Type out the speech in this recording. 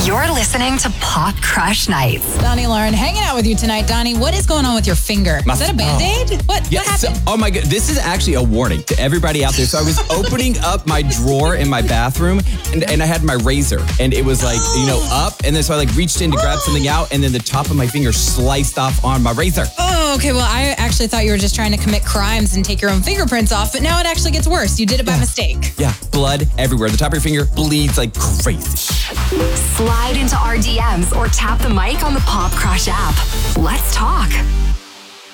You're listening to Pop Crush Nights. Donnie Lauren hanging out with you tonight. Donnie, what is going on with your finger? Is that a Band-Aid? What happened? Oh my God. This is actually a warning to everybody out there. So I was opening up my drawer in my bathroom and I had my razor and it was like, up. And then so I reached in to grab something out and then the top of my finger sliced off on my razor. Oh, okay. Well, I actually thought you were just trying to commit crimes and take your own fingerprints off, but now it actually gets worse. You did it by mistake. Yeah. Blood everywhere. The top of your finger bleeds like crazy. Slide into our DMs or tap the mic on the Pop Crush app. Let's talk.